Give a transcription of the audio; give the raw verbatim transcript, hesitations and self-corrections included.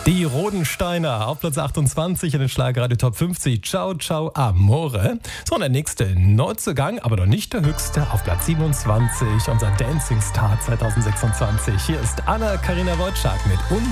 Die Rodensteiner auf Platz achtundzwanzig in den Schlagerradio Top fünfzig. Ciao, ciao, amore. So, und der nächste Neuzugang, aber noch nicht der höchste, auf Platz siebenundzwanzig. Unser Dancing Star zwanzig sechsundzwanzig. Hier ist Anna-Karina Wojcik mit Un